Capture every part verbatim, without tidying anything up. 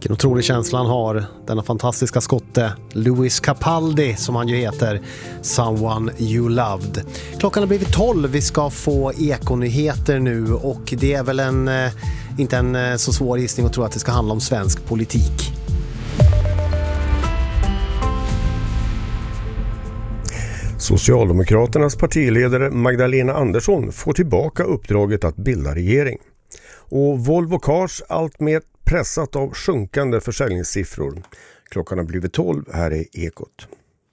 Vilken otrolig känsla han har, denna fantastiska skotte Lewis Capaldi som han ju heter, Someone You Loved. Klockan har blivit tolv, vi ska få ekonyheter nu och det är väl en, inte en så svår gissning att tro att det ska handla om svensk politik. Socialdemokraternas partiledare Magdalena Andersson får tillbaka uppdraget att bilda regering. Och Volvo Cars allt mer pressat av sjunkande försäljningssiffror. Klockan har blivit tolv, här är Ekot.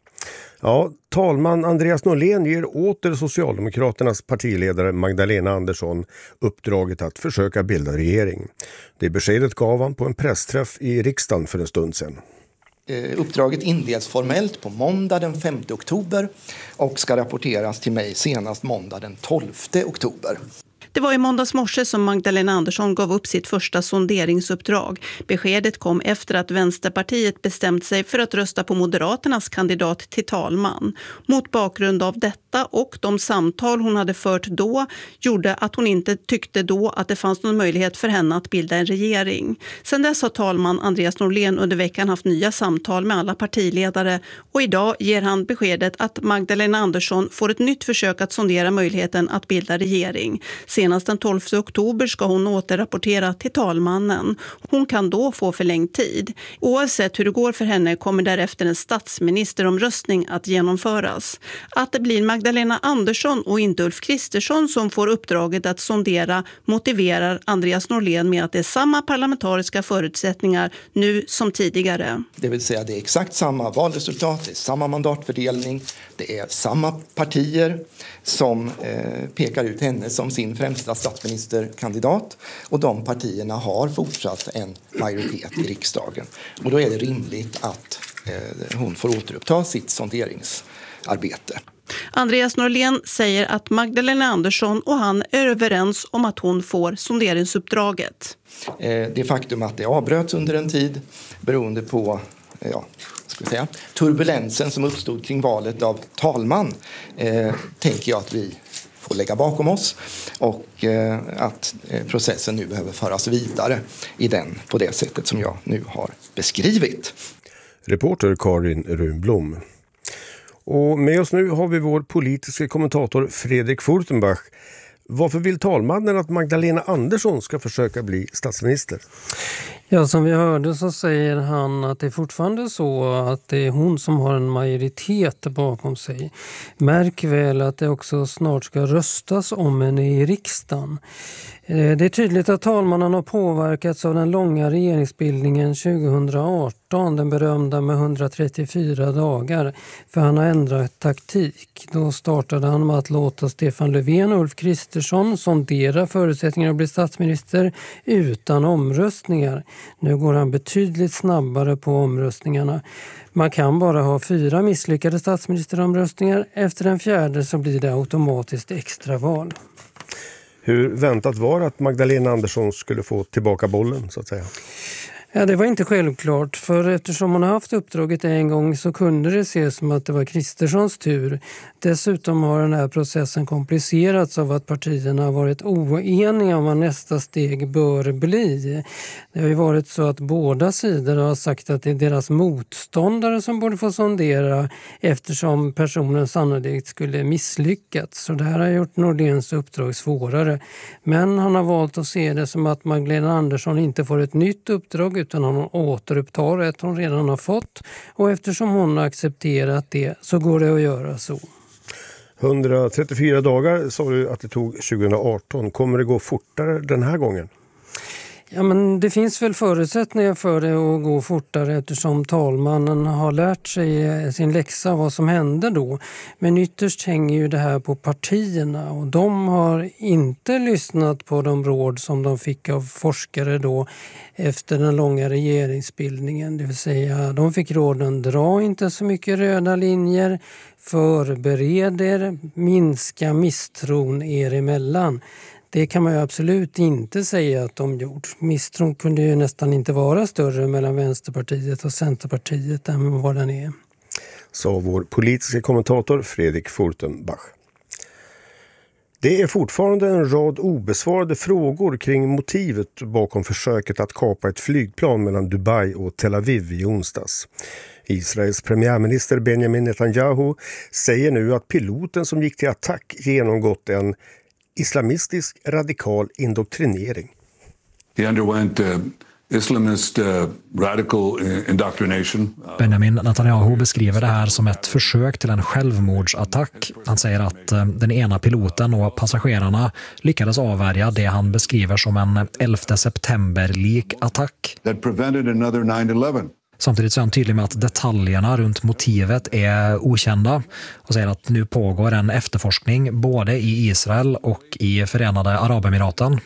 Ja, talman Andreas Norlén ger åter Socialdemokraternas partiledare Magdalena Andersson uppdraget att försöka bilda regering. Det beskedet gav han på en pressträff i riksdagen för en stund sedan. Uppdraget inleds formellt på måndag den femte oktober och ska rapporteras till mig senast måndag den tolfte oktober. Det var i måndags morse som Magdalena Andersson gav upp sitt första sonderingsuppdrag. Beskedet kom efter att Vänsterpartiet bestämt sig för att rösta på Moderaternas kandidat till talman. Mot bakgrund av detta och de samtal hon hade fört då gjorde att hon inte tyckte då att det fanns någon möjlighet för henne att bilda en regering. Sedan dess har talman Andreas Norlén under veckan haft nya samtal med alla partiledare och idag ger han beskedet att Magdalena Andersson får ett nytt försök att sondera möjligheten att bilda regering. Senast den tolfte oktober ska hon återrapportera till talmannen. Hon kan då få förlängd tid. Oavsett hur det går för henne kommer därefter en statsministeromröstning att genomföras. Att det blir Magdalena Andersson och inte Ulf Kristersson som får uppdraget att sondera motiverar Andreas Norlén med att det är samma parlamentariska förutsättningar nu som tidigare. Det vill säga det är exakt samma valresultat, det är samma mandatfördelning, det är samma partier som eh, pekar ut henne som sin främsta statsministerkandidat och de partierna har fortsatt en majoritet i riksdagen. Och då är det rimligt att eh, hon får återuppta sitt sonderingsarbete. Andreas Norlén säger att Magdalena Andersson och han är överens om att hon får sonderingsuppdraget. Eh, det faktum att det avbröts under en tid beroende på ja, ska vi säga, turbulensen som uppstod kring valet av talman eh, tänker jag att vi får lägga bakom oss och eh, att eh, processen nu behöver föras vidare i den på det sättet som jag nu har beskrivit. Reporter Karin Runblom. Och med oss nu har vi vår politiska kommentator Fredrik Furtenbach. Varför vill talmannen att Magdalena Andersson ska försöka bli statsminister? Ja, som vi hörde så säger han att det är fortfarande så att det är hon som har en majoritet bakom sig. Märk väl att det också snart ska röstas om henne i riksdagen. Det är tydligt att talmannen har påverkats av den långa regeringsbildningen tjugohundraarton, den berömda med hundratrettiofyra dagar, för han har ändrat taktik. Då startade han med att låta Stefan Löfven och Ulf Kristersson sondera förutsättningarna att bli statsminister utan omröstningar. Nu går han betydligt snabbare på omröstningarna. Man kan bara ha fyra misslyckade statsministeromröstningar. Efter den fjärde så blir det automatiskt extraval. Hur väntat var att Magdalena Andersson skulle få tillbaka bollen så att säga? Ja, det var inte självklart, för eftersom hon har haft uppdraget en gång så kunde det ses som att det var Kristerssons tur. Dessutom har den här processen komplicerats av att partierna har varit oeniga om vad nästa steg bör bli. Det har ju varit så att båda sidor har sagt att det är deras motståndare som borde få sondera eftersom personen sannolikt skulle misslyckats. Så det här har gjort Norléns uppdrag svårare. Men han har valt att se det som att Magdalena Andersson inte får ett nytt uppdrag utan hon återupptar ett hon redan har fått, och eftersom hon har accepterat det så går det att göra så. hundratrettiofyra dagar sa du att det tog tjugohundraarton. Kommer det gå fortare den här gången? Ja, men det finns väl förutsättningar för det att gå fortare eftersom talmannen har lärt sig sin läxa vad som hände då. Men ytterst hänger ju det här på partierna och de har inte lyssnat på de råd som de fick av forskare då efter den långa regeringsbildningen. Det vill säga de fick råden: dra inte så mycket röda linjer, förbered er, minska misstron er emellan. Det kan man ju absolut inte säga att de gjort. Misstron kunde ju nästan inte vara större mellan Vänsterpartiet och Centerpartiet än vad den är. Sa vår politiska kommentator Fredrik Furtenbach. Det är fortfarande en rad obesvarade frågor kring motivet bakom försöket att kapa ett flygplan mellan Dubai och Tel Aviv i onsdags. Israels premiärminister Benjamin Netanyahu säger nu att piloten som gick till attack genomgått en islamistisk radikal indoktrinering. He underwent uh, Islamist uh, radical indoctrination. Benjamin Netanyahu beskriver det här som ett försök till en självmordsattack. Han säger att uh, den ena piloten och passagerarna lyckades avvärja det han beskriver som en elfte september-lik attack. That prevented another nine eleven. Samtidigt så är han tydlig med att detaljerna runt motivet är okända och säger att nu pågår en efterforskning både i Israel och i Förenade Arabemiraten.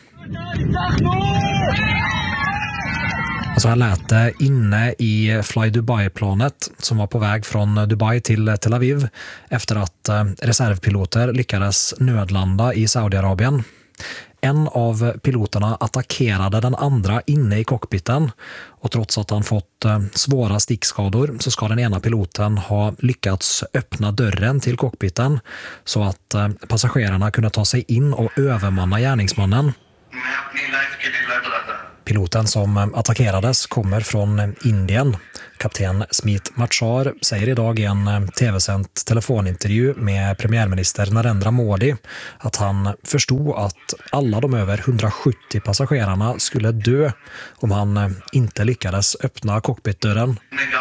Så här lät det inne i Fly Dubai-planet som var på väg från Dubai till Tel Aviv efter att reservpiloter lyckades nödlanda i Saudiarabien. En av piloterna attackerade den andra inne i cockpiten och trots att han fått svåra stickskador så ska den ena piloten ha lyckats öppna dörren till cockpiten så att passagerarna kunde ta sig in och övermanna gärningsmannen. Piloten som attackerades kommer från Indien. Kapten Smith Machar säger idag i en tv-sänd telefonintervju med premiärminister Narendra Modi att han förstod att alla de över hundrasjuttio passagerarna skulle dö om han inte lyckades öppna cockpitdörren.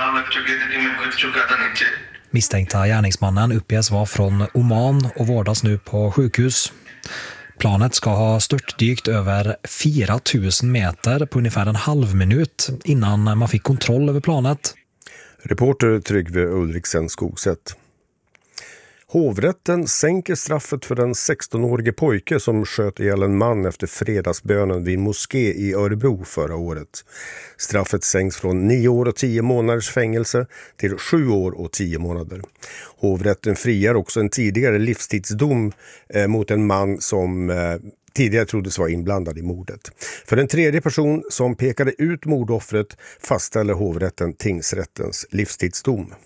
Misstänkta gärningsmannen uppges vara från Oman och vårdas nu på sjukhus. Planet ska ha störtdykt över fyra tusen meter på ungefär en halv minut innan man fick kontroll över planet. Reporter Tryggve Ulriksen Skogsätt. Hovrätten sänker straffet för den sextonårige pojke som sköt ihjäl en man efter fredagsbönen vid moské i Örebro förra året. Straffet sänks från nio år och tio månaders fängelse till sju år och tio månader. Hovrätten friar också en tidigare livstidsdom eh, mot en man som eh, tidigare troddes vara inblandad i mordet. För den tredje person som pekade ut mordoffret fastställer hovrätten tingsrättens livstidsdom.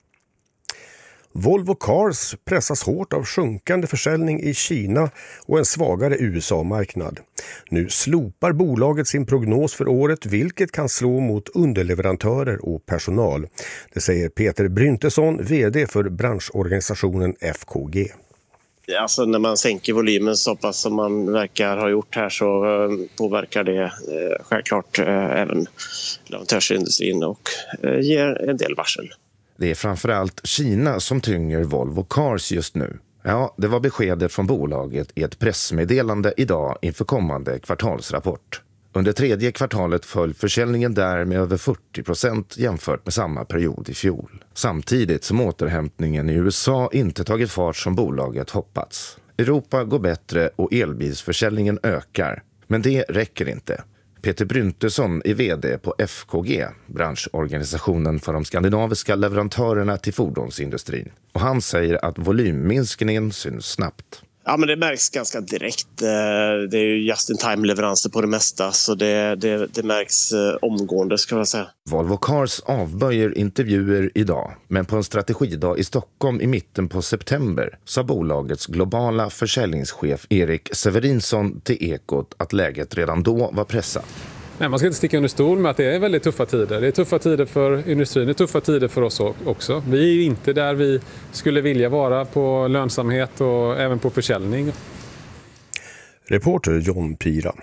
Volvo Cars pressas hårt av sjunkande försäljning i Kina och en svagare U S A-marknad. Nu slopar bolaget sin prognos för året, vilket kan slå mot underleverantörer och personal. Det säger Peter Bryntesson, vd för branschorganisationen F K G. Alltså när man sänker volymen så pass som man verkar ha gjort här så påverkar det eh, självklart eh, även leverantörsindustrin och eh, ger en del varsel. Det är framförallt Kina som tynger Volvo Cars just nu. Ja, det var beskedet från bolaget i ett pressmeddelande idag inför kommande kvartalsrapport. Under tredje kvartalet föll försäljningen där med över fyrtio procent jämfört med samma period i fjol. Samtidigt som återhämtningen i U S A inte tagit fart som bolaget hoppats. Europa går bättre och elbilsförsäljningen ökar. Men det räcker inte. Peter Bryntesson är vd på F K G, branschorganisationen för de skandinaviska leverantörerna till fordonsindustrin. Och han säger att volymminskningen syns snabbt. Ja, men det märks ganska direkt. Det är ju just-in-time-leveranser på det mesta så det, det, det märks omgående ska jag säga. Volvo Cars avböjer intervjuer idag, men på en strategidag i Stockholm i mitten på september sa bolagets globala försäljningschef Erik Severinsson till Ekot att läget redan då var pressat. Nej, man ska inte sticka under stol med att det är väldigt tuffa tider. Det är tuffa tider för industrin, det är tuffa tider för oss också. Vi är ju inte där vi skulle vilja vara på lönsamhet och även på försäljning. Reporter John Pira.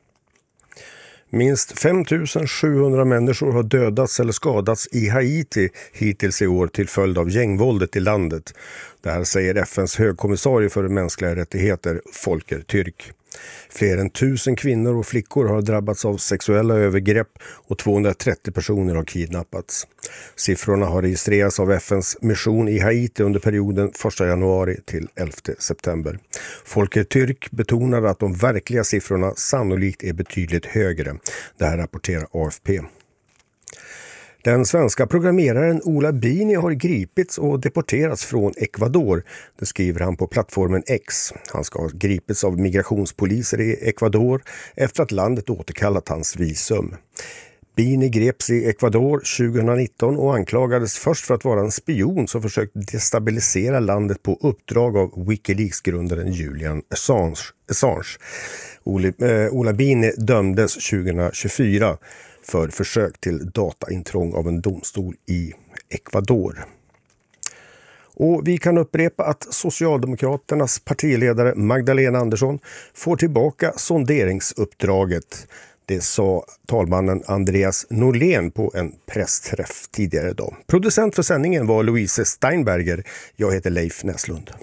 Minst fem tusen sjuhundra människor har dödats eller skadats i Haiti hittills i år till följd av gängvåldet i landet. Det här säger F N:s högkommissarie för mänskliga rättigheter Volker Türk. Fler än tusen kvinnor och flickor har drabbats av sexuella övergrepp och tvåhundratrettio personer har kidnappats. Siffrorna har registrerats av F N:s mission i Haiti under perioden första januari till elfte september. Volker Türk betonar att de verkliga siffrorna sannolikt är betydligt högre. Det här rapporterar A F P. Den svenska programmeraren Ola Bini har gripits och deporterats från Ecuador. Det skriver han på plattformen X. Han ska ha gripits av migrationspoliser i Ecuador efter att landet återkallat hans visum. Bini greps i Ecuador tjugonitton och anklagades först för att vara en spion som försökt destabilisera landet på uppdrag av Wikileaks-grundaren Julian Assange. Assange. Ole, eh, Ola Bini dömdes tjugohundratjugofyra för försök till dataintrång av en domstol i Ecuador. Och vi kan upprepa att Socialdemokraternas partiledare Magdalena Andersson får tillbaka sonderingsuppdraget. Det sa talmannen Andreas Norlén på en pressträff tidigare idag. Producent för sändningen var Louise Steinberger. Jag heter Leif Näslund.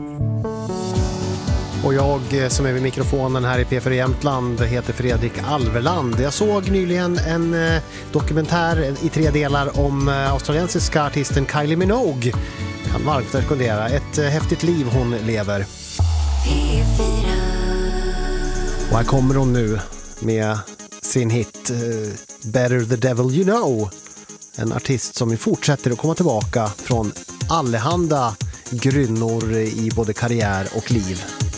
Och jag som är vid mikrofonen här i P fyra Jämtland heter Fredrik Alverland. Jag såg nyligen en eh, dokumentär i tre delar om eh, australiensiska artisten Kylie Minogue. Kan varmt rekommendera. Ett eh, häftigt liv hon lever. P fyra. Och här kommer hon nu med sin hit uh, Better the Devil You Know. En artist som fortsätter att komma tillbaka från allehanda grynnor i både karriär och liv.